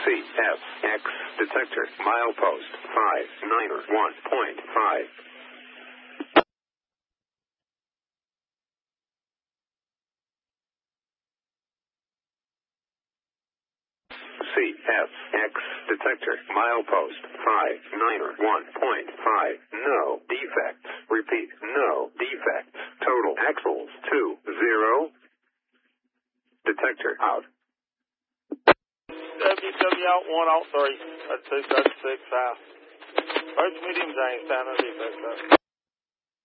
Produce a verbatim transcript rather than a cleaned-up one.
C F X detector milepost five nine one point five. C F X detector milepost five nine one point five. No defects. Repeat, no defects. Total axles two zero. Detector out. W W out one out three. That's two thirty six south. First medium James down on defect.